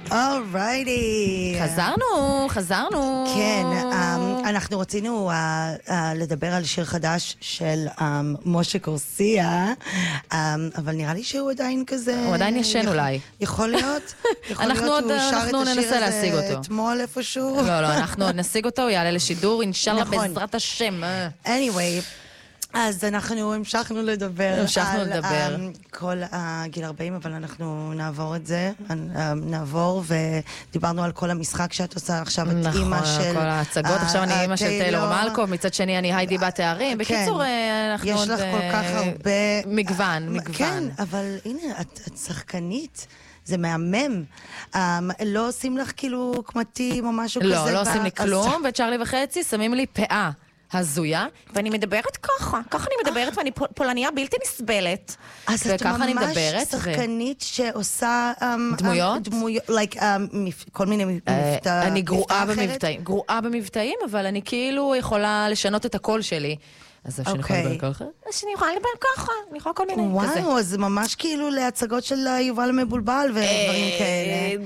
Alrighty. חזרנו. כן, אנחנו רצינו לדבר על שיר חדש של משה קורסיה, אבל נראה לי שהוא עדיין כזה... הוא עדיין ישן אולי. יכול להיות? אנחנו ננסה להשיג אותו. אתמול איפשהו? לא, אנחנו עוד נשיג אותו, הוא יעלה לשידור, אינשאללה בעזרת השם. anyway. אז אנחנו המשכנו לדבר על כל הגיל 40, אבל אנחנו נעבור את זה, ודיברנו על כל המשחק שאת עושה עכשיו, את אימא של... נכון, כל ההצגות, עכשיו אני אימא של טיילור מלקוב, מצד שני אני היידי בת הערים, בקיצור אנחנו עוד... יש לך כל כך הרבה... מגוון. כן, אבל הנה, את שחקנית. זה מהמם. לא עושים לך כאילו קמטים או משהו כזה? לא עושים לי כלום, וצ'רלי וחצי שמים לי פאה. הזויה, ואני מדברת ככה אני מדברת, ואני פולניה בלתי נסבלת. אז את ממש שחקנית שעושה דמויות? כל מיני מבטא. אני גרועה במבטאים, אבל אני כאילו יכולה לשנות את הקול שלי. אז שאני יכולה לדבר ככה? אז שאני יכולה לדבר ככה, אני יכולה כל מיני כזה. וואו, אז ממש כאילו להצגות של יובל המבולבל ודברים כאלה.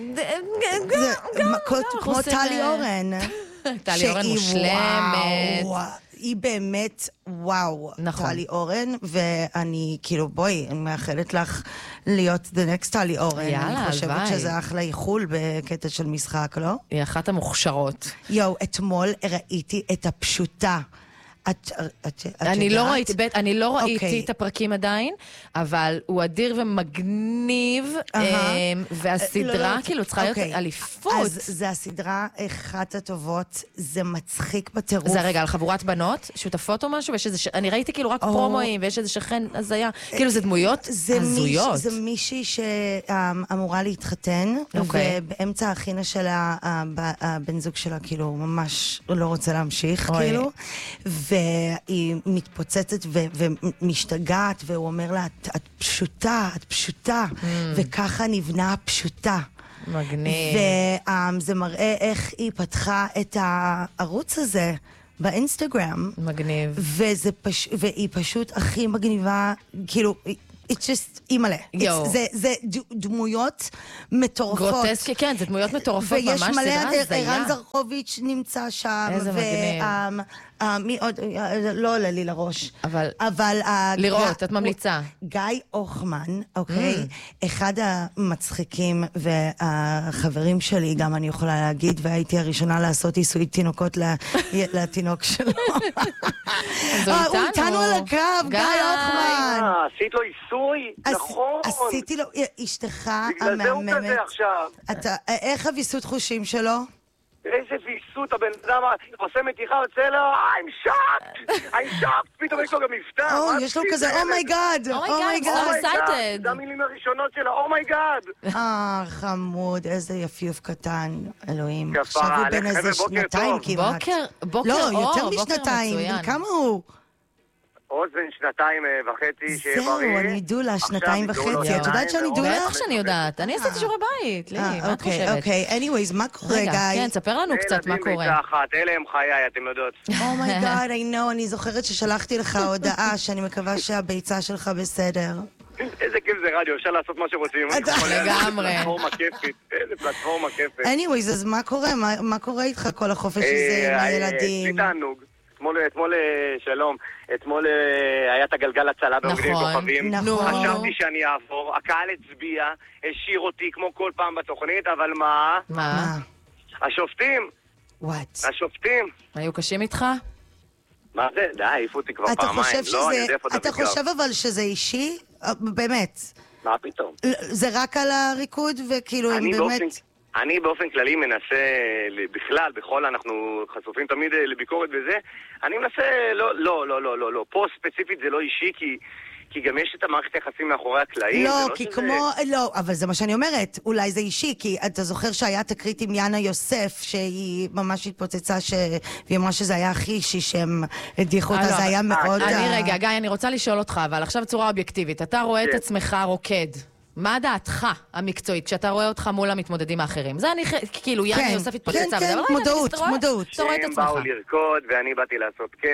כמו טלי אורן. טלי אורן מושלמת. היא באמת וואו, טלי אורן, ואני כאילו בואי, אני מאחלת לך להיות the next טלי אורן. אני חושבת שזה אחלה איחול בקטע של משחק, לא? היא אחת המוכשרות. אתמול ראיתי את הפשוטה. אני לא ראיתי את הפרקים עדיין, אבל הוא אדיר ומגניב, והסדרה כאילו צריכה להיות אליפות. אז זה הסדרה אחת הטובות, זה מצחיק בטירוף. זה רגע, על חבורת בנות, שותפות או משהו, אני ראיתי כאילו רק פרומואים, ויש איזה שכן הזיה, כאילו זה דמויות הזויות. זה מישהי שאמורה להתחתן, ובאמצע החינה של הבן זוג שלה כאילו ממש לא רוצה להמשיך, כאילו, והיא מתפוצצת ומשתגעת, והוא אומר לה, את פשוטה, וככה נבנה הפשוטה. מגניב. וזה מראה איך היא פתחה את הערוץ הזה באינסטגרם. מגניב. והיא פשוט הכי מגניבה, כאילו... It's just אימאלה. זה דמויות מטורפות. גרוטסקי, כן, זה דמויות מטורפות ממש. ויש מלא, ערן זרחוביץ' נמצא שם. איזה מגניב. מי עוד, לא עולה לי לראש. אבל לראות, את ממליצה. גיא אוחמן, אוקיי? אחד המצחיקים והחברים שלי, גם אני יכולה להגיד, והייתי הראשונה לעשות עיסוי תינוקות לתינוק שלו. הוא איתנו על הקו, גיא אוחמן. עשית לו עיסוי, נכון. עשיתי לו, אשתך המאממת. בגלל זה הוא כזה עכשיו. איך הוויסות חושים שלו? איזה ויסות, הבן אדם עושה מתיחה, יוצא לו, I'm shocked, פתאום יש לו גם מבטא. יש לו כזה, אומייגאד, זה המילים הראשונות שלו, אומייגאד. חמוד, איזה יפיוף קטן, אלוהים. עכשיו הוא בן איזה שנתיים כמעט. בוקר לא, אור, יותר משנתיים, כמה הוא? אוזן 2.5 שיהיה בריא. זהו, אני דולה 2.5. את יודעת שאני דולה? בטח שאני יודעת. אני עשיתי שיעורי בית. מה את חושבת? אוקיי, anyways, מה קורה, גיא? כן, תספר לנו קצת מה קורה. אלה הם חיי, אתם יודעות. אומייגאד, I know, אני זוכרת ששלחתי לך הודעה שאני מקווה שהביצה שלך בסדר. איזה כיף זה רדיו, אפשר לעשות מה שרוצים. לגמרי. פלטפורמה כיפית, איזה פלטפורמה כיפית. anyways, אז מה קורה? מה קורה איתך כל החופש הזה עם הילדים? לי תענוג. אתמול, שלום, אתמול היה את הגלגל הצלה בעובדים כוכבים. חשבתי שאני אעבור, הקהל הצביע, השאיר אותי כמו כל פעם בתוכנית, אבל מה? השופטים. השופטים. היו קשים איתך? מה זה? די, העיפו אותי כבר פעמיים. אתה חושב אבל שזה אישי? באמת. מה פתאום? זה רק על הריקוד וכאילו הם באמת... אני באופן כללי מנסה, בכלל, אנחנו חשופים תמיד לביקורת בזה, אני מנסה, לא, פה ספציפית זה לא אישי, כי גם יש את המערכת היחסים מאחורי הקלעים. לא, אבל זה מה שאני אומרת, אולי זה אישי, כי אתה זוכר שהיה תקרית עם יאנה יוסף, שהיא ממש התפוצצה, והיא אמרה שזה היה הכי אישי שהם הדיחו אותה, זה היה מאוד... רגע, גיא, אני רוצה לשאול אותך, אבל עכשיו בצורה אובייקטיבית, אתה רואה את עצמך רוקד. מה דעתך המקצועית כשאתה רואה אותך מול המתמודדים האחרים? זה אני, כאילו, יאנה יוסף התפוצצה. כן, מודעות. שהם באו לרקוד ואני באתי לעשות כיף,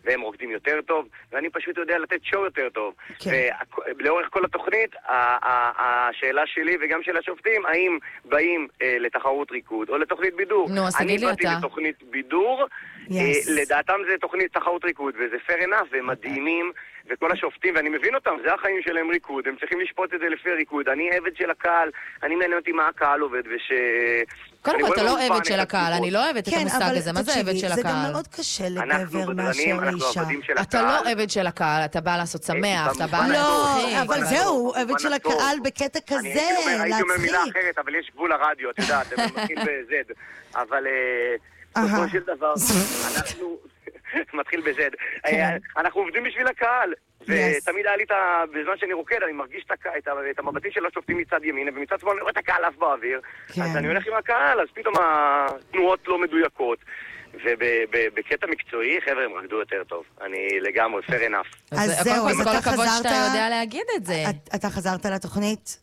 והם רוקדים יותר טוב, ואני פשוט יודע לתת שואו יותר טוב. ולאורך כל התוכנית, השאלה שלי וגם של השופטים, האם באים לתחרות ריקוד או לתוכנית בידור. נו, אז תגיד לי אתה. אני באתי לתוכנית בידור, לדעתם זה תוכנית תחרות ריקוד, וזה fair enough, והם מדהימים, וכל השופטים, ואני מבין אותם, זה החיים שלהם ריקוד, הם צריכים לשפוט את זה לפי ריקוד. אני עבד של הקהל, אני מעניין אותי מה הקהל עובד, קודם כל, אתה לא עבד של הקהל, אני לא אוהבת את המושג הזה, מה זה עבד של הקהל? זה גם מאוד קשה לגבר מאשר לאישה. אתה לא עבד של הקהל, אתה בא לעשות שמח, אתה בא להצחיק. לא, אבל זהו, עבד של הקהל בקטע כזה, להצחיק. הייתי אומר מילה אחרת, אבל יש גבול לרדיו, את יודעת, זה מתחיל ב-Z. אבל בסופו של דבר, אנחנו... מתחיל ב-Z. אנחנו עובדים בשביל הקהל. ותמיד היה לי בזמן שאני רוקד, אני מרגיש את המבטים של השופטים מצד ימין, ומצד שמאל אני רואה את הקהל אף באוויר. אז אני הולך עם הקהל, אז פתאום התנועות לא מדויקות. ובקטע מקצועי, חבר'ה, הם רקדו יותר טוב. אני לגמרי, fair enough. אז זהו, אז אתה חזרת... שאתה יודע להגיד את זה. אתה חזרת לתוכנית?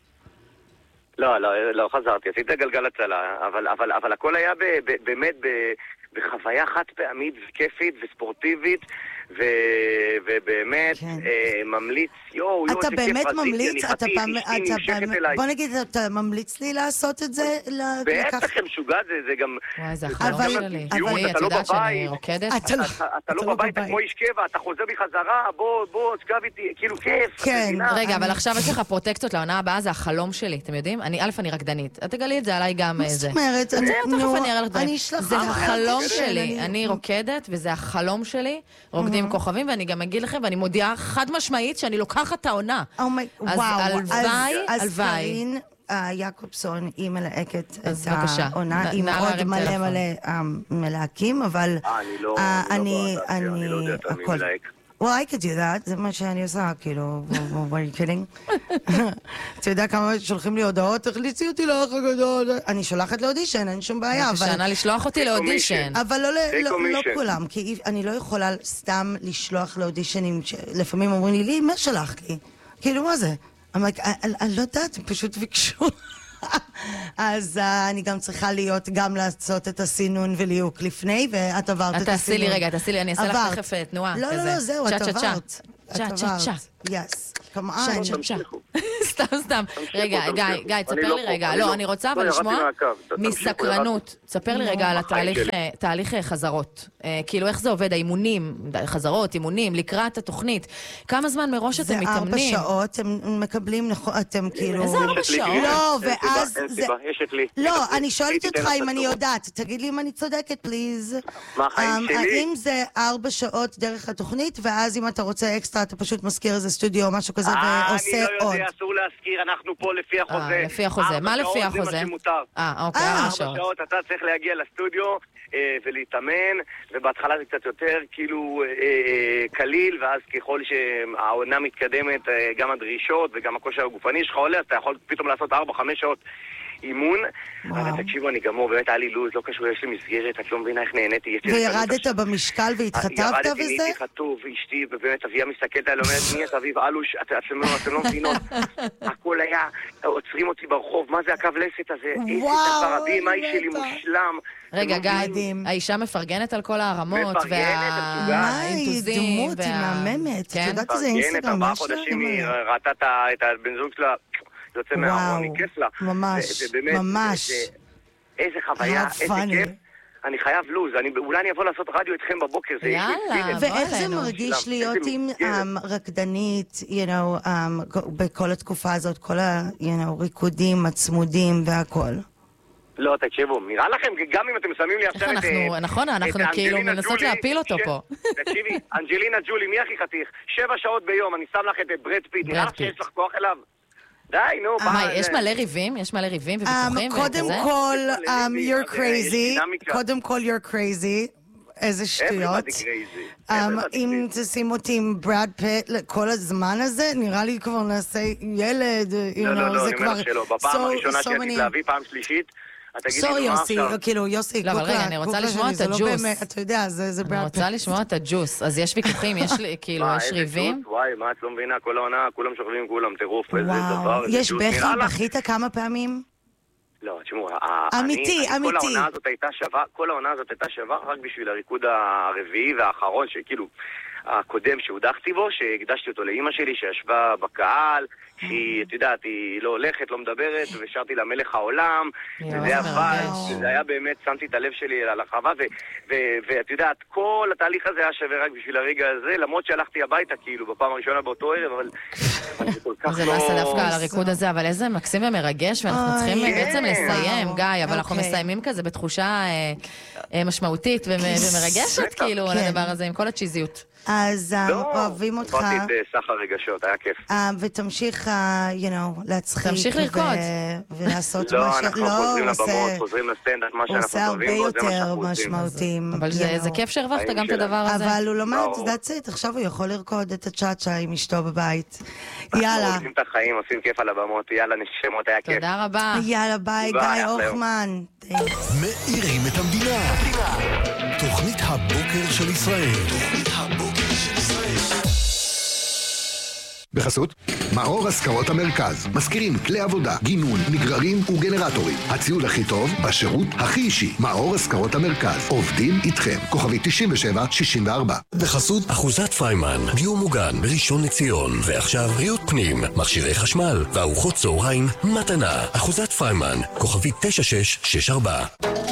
לא חזרתי. עשיתי גלגל הצלה, אבל הכל היה באמת בחוויה חד פעמית וכיפית וספורטיבית, ובאמת ממליץ, אתה באמת ממליץ? בוא נגיד, אתה ממליץ לי לעשות את זה? בטח, משוגע, זה גם... וואי, זה החלום שלי. אבל את יודעת שאני רוקדת? אתה לא בבית כמו איש קבע, אתה חוזר בחזרה, בוא, תשכב איתי, כאילו כיף. רגע, אבל עכשיו יש לך פרוטקציות לעונה הבאה, זה החלום שלי, אתם יודעים? אני רקדנית. את תגלי את זה עליי גם זה. זאת אומרת, זה החלום שלי. אני רוקדת, וזה החלום שלי. רוקדים כוכבים, ואני גם אגיד לכם, ואני מודיעה חד משמעית שאני לוקחת את העונה. אז הלוואי. אז קרין יעקובסון, היא מלהקת את העונה, היא מאוד מלא מלהקים, אבל אני לא יודעת מי מלהק. Well, I could do that, זה מה שאני עושה, כאילו, what are you kidding? אתה יודע כמה שולחים לי הודעות, תכניסי אותי לאח הגדול. אני שולחת לאודישן, אין שום בעיה, אבל... שנה לשלוח אותי לאודישן. אבל לא כולם, כי אני לא יכולה סתם לשלוח לאודישנים, לפעמים אומרים לי, מה שלחת לי? כאילו, מה זה? אני לא יודעת, הם פשוט ביקשו. אז אני גם צריכה להיות, גם לעשות את הסינון וליוק לפני, ואת עברת את הסינון. תעשי לי, אני אעשה לך תכף תנועה. לא, זהו, את עברת. צ'ה. יס, כמובן. סתם. רגע, גיא, תספר לי רגע. לא, אני רוצה אבל לשמוע מסקרנות. תספר לי רגע על תהליך חזרות. כאילו, איך זה עובד? האימונים, חזרות, אימונים, לקראת התוכנית. כמה זמן מראש אתם מתאמנים? זה 4 שעות, הם מקבלים, אתם כאילו... איזה 4 שעות? לא, ואז... יש לי. לא, אני שואלת אותך אם אני יודעת. תגיד לי אם אני צודקת, פליז. מה החיים שלי? האם זה 4 שעות דרך התוכנית, ואז אם אתה רוצה אקסטרה, אתה פשוט מזכיר איזה סטודיו או משהו כזה ועושה עוד? אני לא יודע, אסור להזכיר, אנחנו פה לפי החוזה. לפי החוזה, מה לפי החוזה? 4 שעות זה מה שמותר. אוקיי, 4 שעות אתה צריך להגיע לסטודיו ולהתאמן, ובהתחלה זה קצת יותר כאילו קליל, ואז ככל שהעונה מתקדמת, גם הדרישות וגם הכושר הגופני שלך עולה, אז אתה יכול פתאום לעשות 4-5 שעות אימון. אבל תקשיבו, אני גמור, באמת היה לי לוז, לא קשור, יש לי מסגרת, את לא מבינה איך נהניתי. וירדת במשקל והתחתבת וזה? ירדתי, נהייתי חטוב, ואשתי, ובאמת אביה מסתכלת עליה, אומרת, מי את אביב אלוש? אתם לא מבינות. הכל היה, עוצרים אותי ברחוב, מה זה הקו לסת הזה? איזה תפרדים, האיש שלי מושלם. רגע, גיא, האישה מפרגנת על כל הרמות והאינטוזים. היא דמות, היא מהממת. את יודעת איזה אינסטגרם 4 חודשים היא ראתה את הבן זוג שלה יוצא מהארון, היא כיף לה. ממש. איזה חוויה, איזה כיף. אני חייב לוז, אולי אני אבוא לעשות רדיו איתכם בבוקר. יאללה, ואיך זה מרגיש להיות עם רקדנית, בכל התקופה הזאת, כל הריקודים הצמודים והכל? לא, תקשיבו, נראה לכם, גם אם אתם שמים לי עכשיו את... נכון, אנחנו כאילו מנסות להפיל אותו פה. תקשיבי, אנג'לינה ג'ולי, מי הכי חתיך? 7 שעות ביום, אני שם לך את ברד פיט, נראה לך שיש לך כוח אליו? די, נו, יש מלא ריבים? יש מלא ריבים וויכוחים? קודם כל, you're crazy. קודם כל, you're crazy. איזה שטויות. אם תשים אותי עם ברד פיט כל הזמן הזה, נראה לי כבר נעשה ילד. לא, אני אומר לך שלא. בפעם הראשונה שעתיד להביא, פעם שלישית, סורי יוסי, כאילו יוסי, לא, אבל רגע, אני רוצה לשמוע את הג'וס. אתה יודע, זה ברד פיט. אני רוצה לשמוע את הג'וס. אז יש ויכוחים, כאילו, יש ריבים? וואי, מה את לא מבינה? כל העונה, כולם שוכבים, כולם טירוף, איזה דבר. יש בכי, בכית כמה פעמים? לא, תשמעו, אמיתי. כל העונה הזאת הייתה שווה רק בשביל הריקוד הרביעי והאחרון, שכאילו, הקודם שהודחתי בו, שהקדשתי אותו לאמא שלי שישבה בקהל, שהיא, את יודעת, היא לא הולכת, לא מדברת, ושרתי לה מלך העולם, וזה עבד, וזה היה באמת, שמתי את הלב שלי על החווה, ואת יודעת, כל התהליך הזה היה שווה רק בשביל הרגע הזה, למרות שהלכתי הביתה, כאילו, בפעם הראשונה באותו ערב, אבל זה כל כך לא... זה מסע דווקא על הריקוד הזה, אבל איזה מקסים ומרגש, ואנחנו צריכים בעצם לסיים, גיא, אבל אנחנו מסיימים כזה בתחושה משמעותית ומרגשת, כאילו, על הדבר הזה, עם כל הצ'יזיות. אז אוהבים אותך. עברתי את סחר רגשות, היה כיף. ותמשיך, להצחיק. תמשיך לרקוד. ולעשות לא, אנחנו חוזרים לבמות, חוזרים לסטנדאפ, מה שאנחנו טובים בו, זה מה שאנחנו עושים. הרבה יותר משמעותיים. אבל זה כיף שהרווחת גם את הדבר הזה. אבל הוא לומד, that's it, עכשיו הוא יכול לרקוד את הצ'אצ'ה עם אשתו בבית. יאללה. אנחנו עושים את החיים, עושים כיף על הבמות, יאללה, נשמות, היה כיף. תודה רבה. יאללה, ביי, גיא אורחמן. מאירים את המדינה. תוכנית הבוקר של ישראל. בחסות מאור השכרות המרכז, מזכירים כלי עבודה, גינון, נגררים וגנרטורים. הציוד הכי טוב בשירות הכי אישי. מאור השכרות המרכז, עובדים איתכם. כוכבי 9764. בחסות אחוזת פריימן, דיור מוגן בראשון לציון, ועכשיו ריהוט פנים, מכשירי חשמל וארוחות צהריים מתנה. אחוזת פריימן, כוכבי 9664.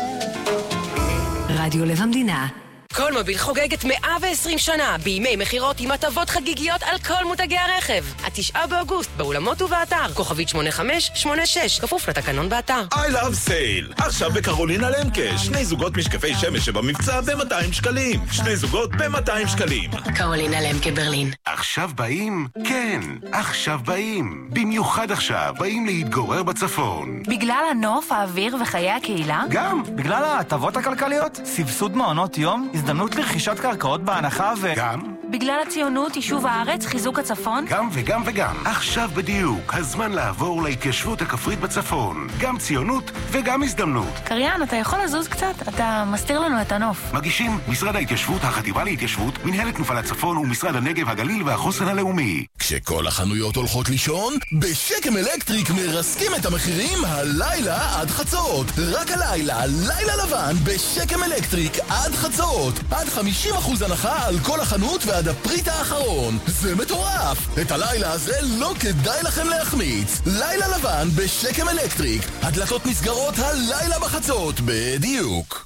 רדיו לב המדינה. כל מוביל חוגגת 120 שנה בימי מחירות עם הטבות חגיגיות על כל מותגי הרכב. 9 באוגוסט, באולמות ובאתר, כוכבית 8586, כפוף לתקנון באתר. I love sale. עכשיו בקרולינה למקה, 2 זוגות משקפי שמש שבמבצע ב-200 שקלים. 2 זוגות ב-200 שקלים. קרולינה למקה ברלין. עכשיו באים? כן, עכשיו באים. במיוחד עכשיו, באים להתגורר בצפון. בגלל הנוף, האוויר וחיי הקהילה? גם, בגלל ההטבות הכלכליות, סבסוד מעונות יום, הזדמנות לרכישת קרקעות בהנחה גם? בגלל הציונות, יישוב הארץ, חיזוק הצפון? גם וגם וגם. עכשיו בדיוק, הזמן לעבור להתיישבות הכפרית בצפון. גם ציונות וגם הזדמנות. קריין, אתה יכול לזוז קצת? אתה מסתיר לנו את הנוף. מגישים משרד ההתיישבות, החטיבה להתיישבות, מנהלת מפעל הצפון ומשרד הנגב, הגליל והחוסן הלאומי. כשכל החנויות הולכות לישון, בשקם אלקטריק מרסקים את המחירים הלילה עד חצות. רק הלילה, לילה לבן בשקם אלקטריק עד חצות. עד 50% הנחה על כל החנות ועד הפריט האחרון. זה מטורף. את הלילה הזה לא כדאי לכם להחמיץ. לילה לבן בשקם אלקטריק. הדלתות נסגרות הלילה בחצות. בדיוק.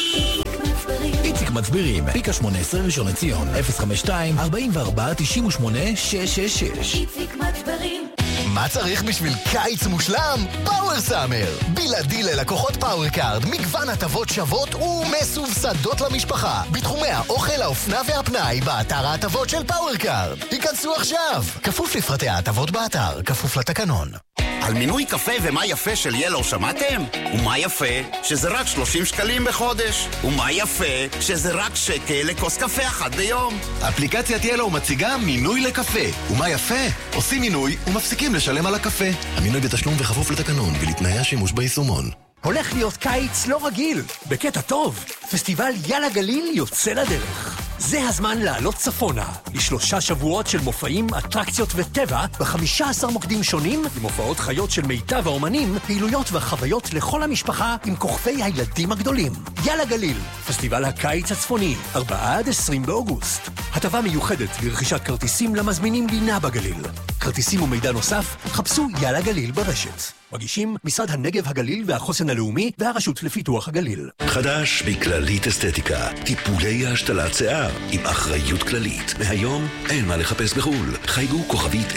איציק מצבירים, פיקה 18 ראשון לציון, 052 44 98 666. איציק מצבירים. מה צריך בשביל קיץ מושלם? פאוור סאמר. בלעדי ללקוחות פאוור קארד, מגוון הטבות שוות ומסובסדות למשפחה. בתחומי האוכל, האופנה והפנאי, באתר ההטבות של פאוור קארד. היכנסו עכשיו. כפוף לפרטי ההטבות באתר, כפוף לתקנון. על מינוי קפה ומה יפה של ילו שמעתם? ומה יפה? שזה רק 30 שקלים בחודש. ומה יפה? שזה רק שקל לכוס קפה אחת ביום. אפליקציית ילו מציגה מינוי לקפה. ומה יפה? עושים מינוי ומפסיקים לשלם על הקפה. המינוי בתשלום וכפוף לתקנון ולתנאי השימוש ביישומון. הולך להיות קיץ לא רגיל. בקטע טוב, פסטיבל יאללה גליל יוצא לדרך. זה הזמן לעלות צפונה, ל3 שבועות של מופעים, אטרקציות וטבע, ב15 מוקדים שונים, עם הופעות חיות של מיטב האומנים, פעילויות וחוויות לכל המשפחה עם כוכבי הילדים הגדולים. יאללה גליל, פסטיבל הקיץ הצפוני, 4-20 באוגוסט. הטבה מיוחדת לרכישת כרטיסים למזמינים לינה בגליל. כרטיסים ומידע נוסף, חפשו יאללה גליל ברשת. מגישים משרד הנגב, הגליל והחוסן הלאומי והרשות לפיתוח הגליל. חדש מכללית אסתטיקה, טיפולי השתלת שיער עם אחריות כללית. מהיום אין מה לחפש בחול. חייגו כוכבית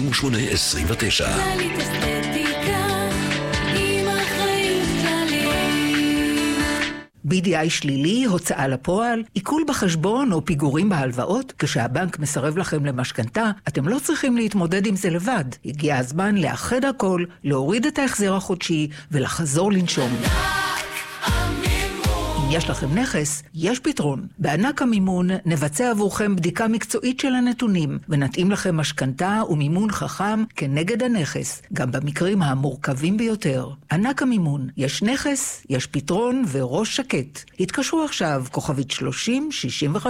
2829. כללית אסתטיקה עם אחריות כללית. BDI שלילי, הוצאה לפועל, עיכול בחשבון או פיגורים בהלוואות, כשהבנק מסרב לכם למשכנתה, אתם לא צריכים להתמודד עם זה לבד. הגיע הזמן לאחד הכל, להוריד את ההחזר החודשי ולחזור לנשום. אם יש לכם נכס, יש פתרון. בענק המימון נבצע עבורכם בדיקה מקצועית של הנתונים, ונתאים לכם משכנתה ומימון חכם כנגד הנכס, גם במקרים המורכבים ביותר. ענק המימון, יש נכס, יש פתרון וראש שקט. התקשרו עכשיו, כוכבית 3065.